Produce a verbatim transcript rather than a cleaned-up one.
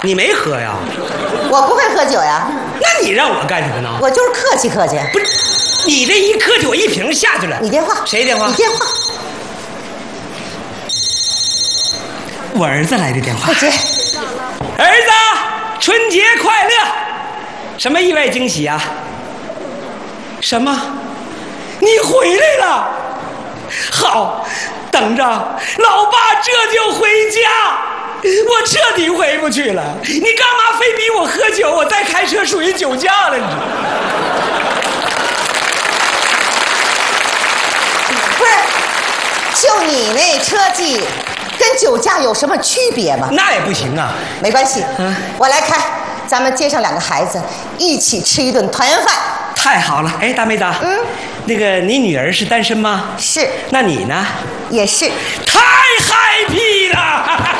你没喝呀？ 我不会喝酒呀。 那你让我干什么呢？ 我就是客气客气。 不是，你这一客气，我一瓶下去了。 你电话？ 谁电话？ 你电话。 我儿子来的电话。 快接。 儿子，春节快乐！什么意外惊喜啊？什么？你回来了？好，等着，老爸这就回家。我彻底回不去了。你干嘛非逼我喝酒？我再开车属于酒驾了，你知道吗？ 不是，就你那车技，跟酒驾有什么区别吗？ 那也不行啊。 没关系， 嗯， 我来开，咱们接上两个孩子，一起吃一顿团圆饭。 太好了。哎，大妹子， 嗯， 那个你女儿是单身吗？ 是。 那你呢？ 也是。 太 happy 了。